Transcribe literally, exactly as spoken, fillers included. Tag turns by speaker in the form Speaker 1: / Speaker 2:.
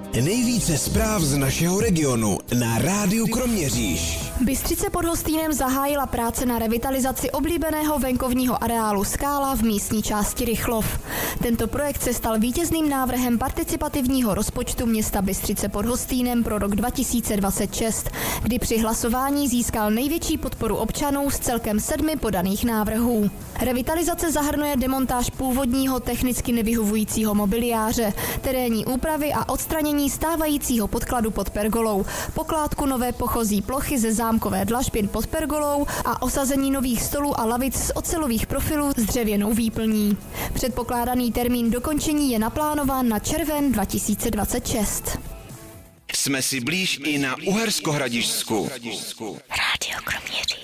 Speaker 1: Nejvíce zpráv z našeho regionu na Rádiu Kroměříž.
Speaker 2: Bystřice pod Hostýnem zahájila práce na revitalizaci oblíbeného venkovního areálu Skála v místní části Rychlov. Tento projekt se stal vítězným návrhem participativního rozpočtu města Bystřice pod Hostýnem pro rok dva tisíce dvacet šest, kdy při hlasování získal největší podporu občanů z celkem sedmi podaných návrhů. Revitalizace zahrnuje demontáž původního technicky nevyhovujícího mobiliáře, terénní úpravy a odstranění stávajícího podkladu pod pergolou, pokládku nové pochozí plochy ze zámkové dlažby pod pergolou a osazení nových stolů a lavic z ocelových profilů s dřevěnou výplní. Předpokládaný termín dokončení je naplánován na červen dva tisíce dvacet šest.
Speaker 1: Jsme si blíž i na Uherskohradišťsku.
Speaker 2: Rádio Kroměříž.